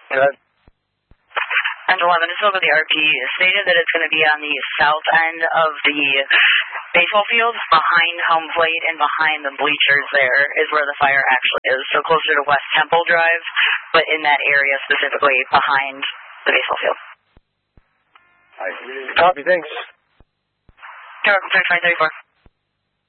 Good. And 11 is over the RP stated that it's going to be on the south end of the baseball field, behind home plate and behind the bleachers. There is where the fire actually is, so closer to West Temple Drive, but in that area specifically behind the baseball field. Copy, thanks. You're welcome, 3534.